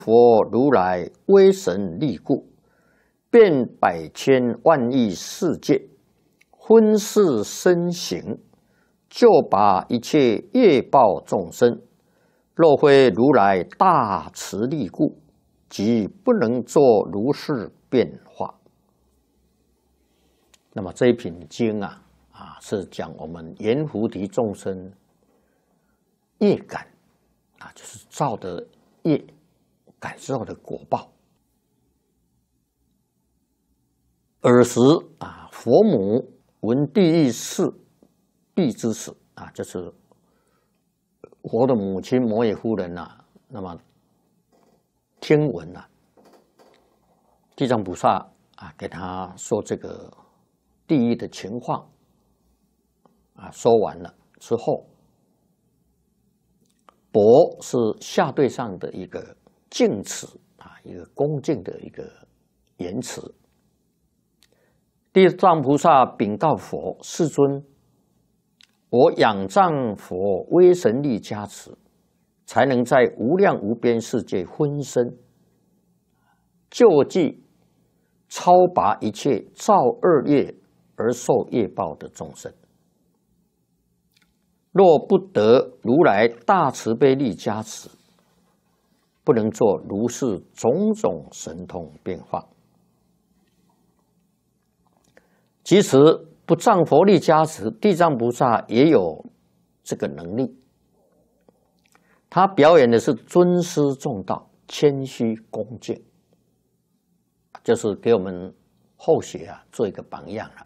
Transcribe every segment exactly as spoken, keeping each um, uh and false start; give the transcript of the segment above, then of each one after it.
佛如来威神力故，遍百千万亿世界，分世身形，救拔一切业报众生。若非如来大慈力故，即不能作如是变化。那么这一品经啊，啊是讲我们阎浮提众生业感啊，就是造的业感受的果报。尔时啊，佛母闻地狱事必之死啊，就是佛的母亲摩耶夫人呐、啊，那么听闻啊，地藏菩萨啊给他说这个地狱的情况啊，说完了之后，钵是下对上的一个敬词啊，一个恭敬的一个言辞。地藏菩萨禀告佛：世尊，我仰仗佛威神力加持，才能在无量无边世界分身，救济超拔一切造恶业而受业报的众生。若不得如来大慈悲力加持，不能做如是种种神通变化。即使不仗佛力加持，地藏菩萨也有这个能力。他表演的是尊师重道、谦虚恭敬，就是给我们后学啊做一个榜样了。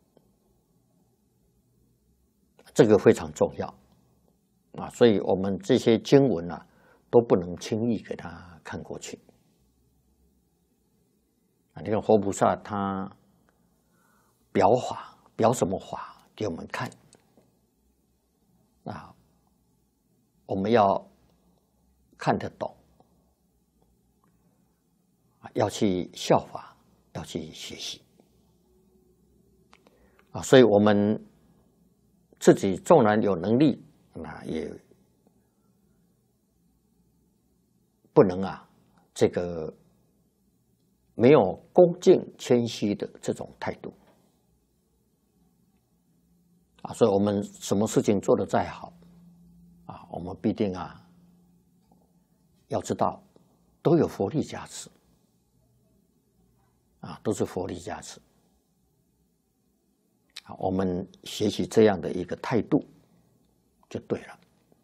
这个非常重要啊，所以我们这些经文啊都不能轻易给他看过去啊。你看佛菩萨他表法，表什么法给我们看啊？我们要看得懂啊，要去效法，要去学习啊。所以我们自己纵然有能力，那也不能啊，这个没有恭敬谦虚的这种态度啊。所以我们什么事情做得再好啊，我们必定啊要知道都有佛力加持啊，都是佛力加持。我们学习这样的一个态度就对了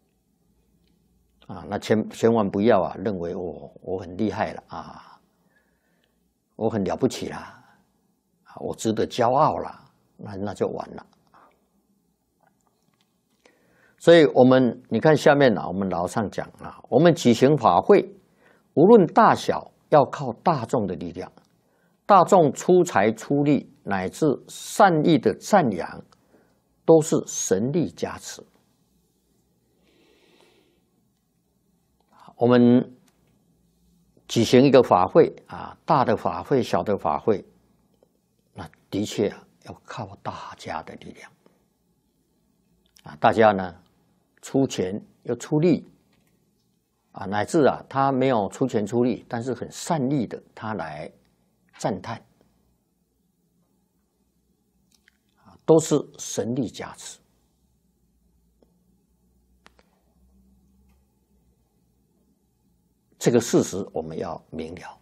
啊！那千千万不要啊，认为我我很厉害了啊，我很了不起啦，我值得骄傲啦，那那就完了。所以，我们你看下面啊，我们老上讲啊，我们举行法会，无论大小，要靠大众的力量，大众出财出力。乃至善意的赞扬，都是神力加持。我们举行一个法会啊，大的法会、小的法会，那的确啊，要靠大家的力量啊。大家呢出钱又出力啊，乃至啊他没有出钱出力，但是很善意的他来赞叹。都是神力加持，这个事实我们要明了。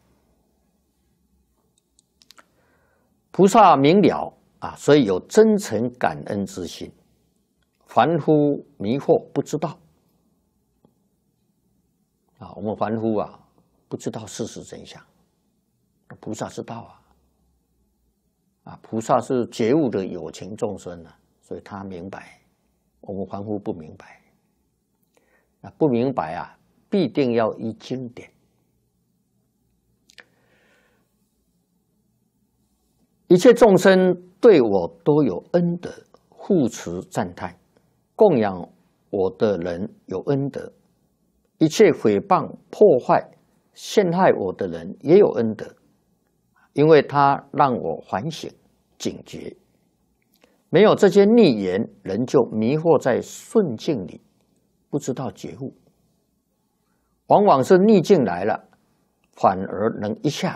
菩萨明了啊，所以有真诚感恩之心。凡夫迷惑不知道啊，我们凡夫啊不知道事实真相，菩萨知道啊。啊，菩萨是觉悟的有情众生啊，所以他明白，我们凡夫不明白。啊，不明白啊，必定要依经典。一切众生对我都有恩德，护持赞叹，供养我的人有恩德；一切诽谤、破坏、陷害我的人也有恩德。因为他让我反省警觉，没有这些逆言，人就迷惑在顺境里，不知道觉悟。往往是逆境来了， 反而能一下